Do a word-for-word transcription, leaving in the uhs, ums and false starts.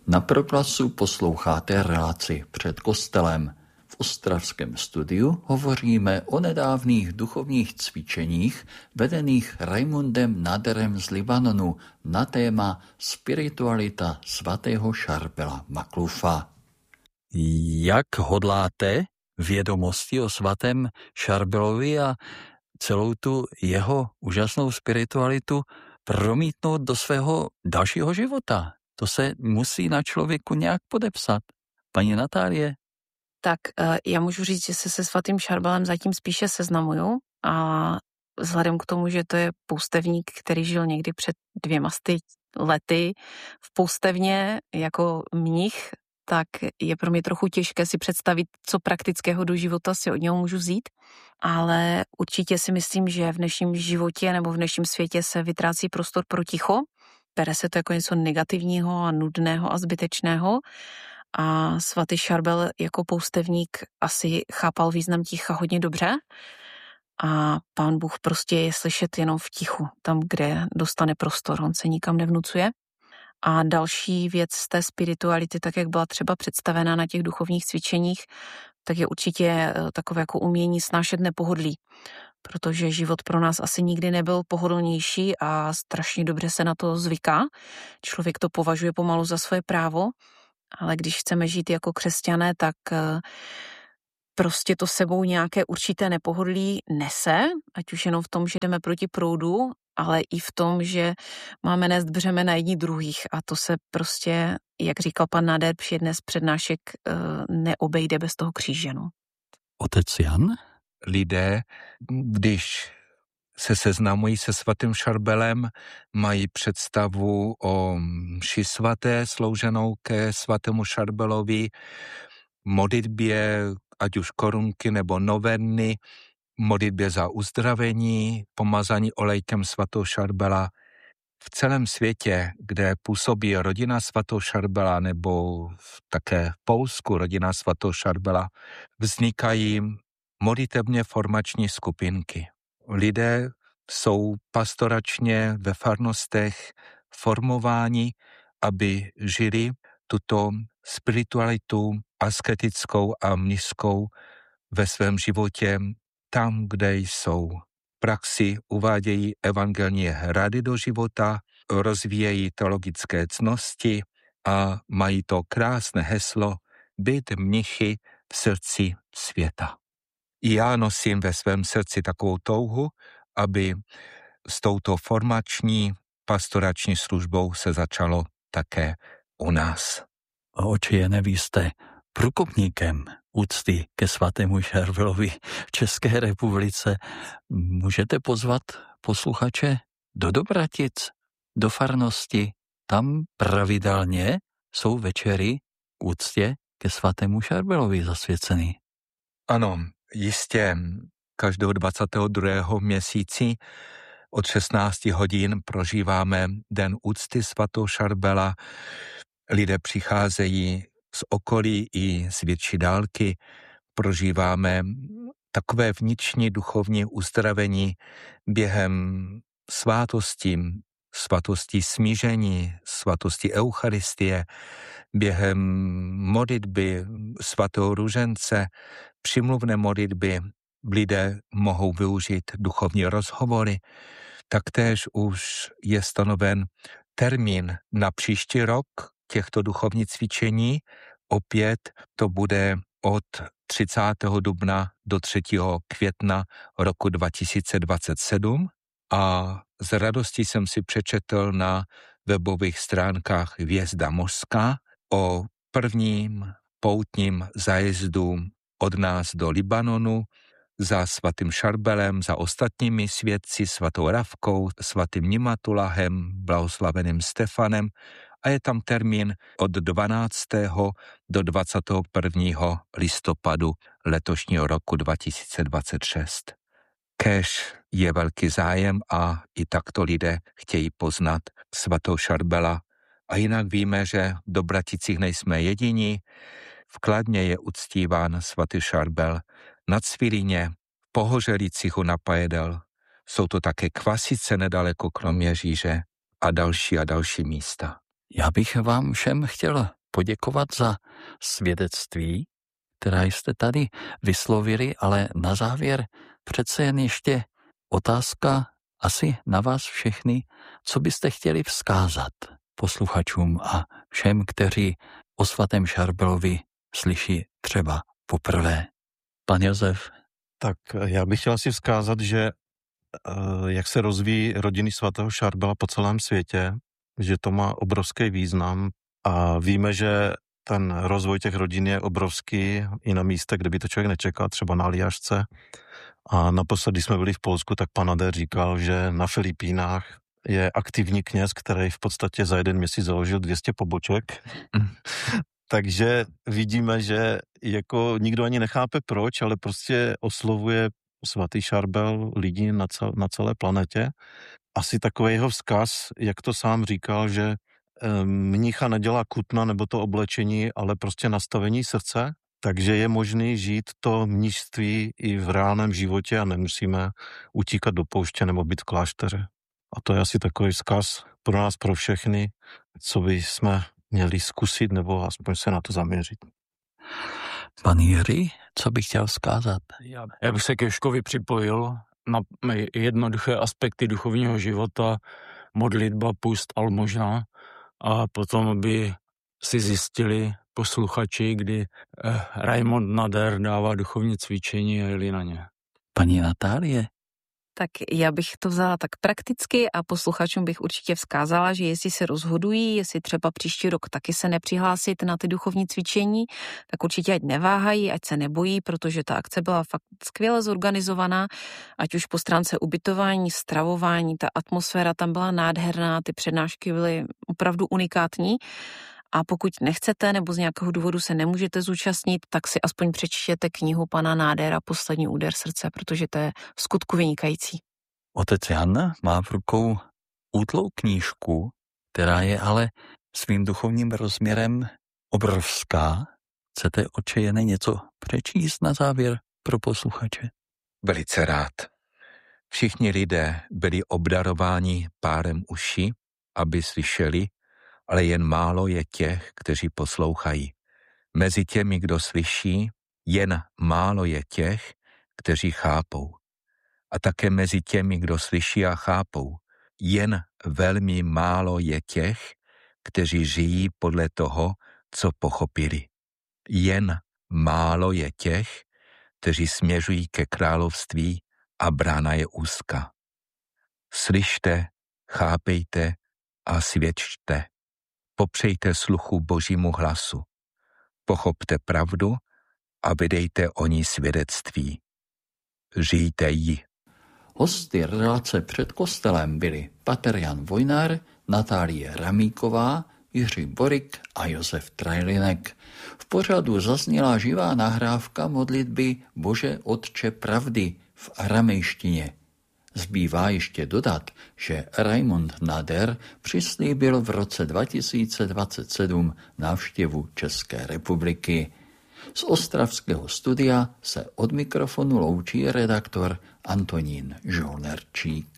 Na Proglasu posloucháte relaci Před kostelem. V ostravském studiu hovoříme o nedávných duchovních cvičeních vedených Raimundem Naderem z Libanonu na téma spiritualita svatého Šarbela Maklufa. Jak hodláte vědomosti o svatém Šarbelovi a celou tu jeho úžasnou spiritualitu promítnout do svého dalšího života? To se musí na člověku nějak podepsat. Paní Natálie? Tak já můžu říct, že se se svatým Šarbelem zatím spíše seznamuju a vzhledem k tomu, že to je poustevník, který žil někdy před dvěma sty lety v poustevně jako mnich, tak je pro mě trochu těžké si představit, co praktického do života si od něho můžu vzít, ale určitě si myslím, že v dnešním životě nebo v dnešním světě se vytrácí prostor pro ticho, bere se to jako něco negativního a nudného a zbytečného a svatý Šarbel jako poustevník asi chápal význam ticha hodně dobře a Pán Bůh prostě je slyšet jenom v tichu, tam, kde dostane prostor, on se nikam nevnucuje. A další věc z té spirituality, tak jak byla třeba představena na těch duchovních cvičeních, tak je určitě takové jako umění snášet nepohodlí, protože život pro nás asi nikdy nebyl pohodlnější a strašně dobře se na to zvyká. Člověk to považuje pomalu za svoje právo, ale když chceme žít jako křesťané, tak prostě to sebou nějaké určité nepohodlí nese, ať už jenom v tom, že jdeme proti proudu, ale i v tom, že máme nést břemena jedni druhých a to se prostě, jak říkal pan Nader při jedné z přednášek, neobejde bez toho kříže. No. Otec Jan? Lidé, když se seznamují se svatým Šarbelem, mají představu o mši svaté slouženou ke svatému Šarbelovi, modlitbě, ať už korunky nebo novenny, modlitbě za uzdravení, pomazání olejkem svatého Šarbela. V celém světě, kde působí rodina svatého Šarbela nebo také v Polsku rodina svatého Šarbela, vznikají modlitebně formační skupinky. Lidé jsou pastoračně ve farnostech formováni, aby žili tuto spiritualitu asketickou a mnišskou ve svém životě tam, kde jsou. V praxi uvádějí evangelní rady do života, rozvíjejí teologické cnosti a mají to krásné heslo být mnichy v srdci světa. I já nosím ve svém srdci takovou touhu, aby s touto formační pastorační službou se začalo také u nás. Oče Jane, vy jste průkopníkem úcty ke svatému Šarbelovi v České republice. Můžete pozvat posluchače do Dobratic, do farnosti. Tam pravidelně jsou večery k úctě ke svatému Šarbelovi zasvěcený. Ano, jistě každého dvacátého druhého měsíci od šestnáct hodin prožíváme Den úcty svatého Šarbela. Lidé přicházejí z okolí i z větší dálky. Prožíváme takové vnitřní duchovní uzdravení během svátosti, svatosti smíření, svatosti Eucharistie, během modlitby svatého Ružence, přimluvné modlitby. Lidé mohou využít duchovní rozhovory. Taktéž už je stanoven termín na příští rok těchto duchovních cvičení. Opět to bude od třicátého dubna do třetího května roku dva tisíce dvacet sedm a s radostí jsem si přečetl na webových stránkách Hvězda mořská o prvním poutním zájezdu od nás do Libanonu za svatým Šarbelem, za ostatními svědci, svatou Ravkou, svatým Nimatulahem, blahoslaveným Stefanem a je tam termín od dvanáctého do dvacátého prvního listopadu letošního roku dva tisíce dvacet šest. Kéž je velký zájem a i takto lidé chtějí poznat svatého Šarbela. A jinak víme, že v Dobraticích nejsme jediní. V Kladně je uctíván svatý Šarbel, na Cvilíně, v Pohořelicích u Napajedel. Jsou to také Kvasice nedaleko Kroměříže a další a další místa. Já bych vám všem chtěl poděkovat za svědectví, která jste tady vyslovili, ale na závěr přece jen ještě otázka asi na vás všechny, co byste chtěli vzkázat posluchačům a všem, kteří o svatém Šarbelovi slyší třeba poprvé. Pan Josef. Tak já bych chtěl asi vzkázat, že jak se rozvíjí rodiny svatého Šarbela po celém světě, že to má obrovský význam a víme, že ten rozvoj těch rodin je obrovský i na místech, kde by to člověk nečekal, třeba na Aljašce. A naposledy, když jsme byli v Polsku, tak pan Nader říkal, že na Filipínách je aktivní kněz, který v podstatě za jeden měsíc založil dvě stě poboček. Mm. Takže vidíme, že jako nikdo ani nechápe proč, ale prostě oslovuje svatý Šarbel lidí na, cel, na celé planetě. Asi takový jeho vzkaz, jak to sám říkal, že mnicha nedělá kutna nebo to oblečení, ale prostě nastavení srdce, takže je možný žít to mnišství i v reálném životě a nemusíme utíkat do pouště nebo být v klášteře. A to je asi takový vzkaz pro nás, pro všechny, co by jsme měli zkusit nebo aspoň se na to zaměřit. Pan Jiří, co bych chtěl vzkázat? Já, já bych se ke Jožkovi připojil na jednoduché aspekty duchovního života, modlitba, půst, almužna, a potom by si zjistili posluchači, kdy eh, Raimund Nader dává duchovní cvičení a jeli na ně. Paní Natálie? Tak já bych to vzala tak prakticky a posluchačům bych určitě vzkázala, že jestli se rozhodují, jestli třeba příští rok taky se nepřihlásit na ty duchovní cvičení, tak určitě ať neváhají, ať se nebojí, protože ta akce byla fakt skvěle zorganizovaná, ať už po stránce ubytování, stravování, ta atmosféra tam byla nádherná, ty přednášky byly opravdu unikátní. A pokud nechcete nebo z nějakého důvodu se nemůžete zúčastnit, tak si aspoň přečtěte knihu pana Nádera Poslední úder srdce, protože to je v skutku vynikající. Otec Jan má v rukou útlou knížku, která je ale svým duchovním rozměrem obrovská. Chcete, oče Jene, něco přečíst na závěr pro posluchače? Velice rád. Všichni lidé byli obdarováni párem uší, aby slyšeli, ale jen málo je těch, kteří poslouchají. Mezi těmi, kdo slyší, jen málo je těch, kteří chápou. A také mezi těmi, kdo slyší a chápou, jen velmi málo je těch, kteří žijí podle toho, co pochopili. Jen málo je těch, kteří směřují ke království a brána je úzká. Slyšte, chápejte a svědčte. Popřejte sluchu Božímu hlasu. Pochopte pravdu a vydejte o ní svědectví. Žijte ji. Hosty relace Před kostelem byli pater Jan Vojnár, Natálie Ramíková, Jiří Borik a Josef Trajlinek. V pořadu zazněla živá nahrávka modlitby Bože Otče pravdy v aramejštině. Zbývá ještě dodat, že Raimund Nader přislíbil v roce dva tisíce dvacet sedm návštěvu České republiky. Z ostravského studia se od mikrofonu loučí redaktor Antonín Žolnerčík.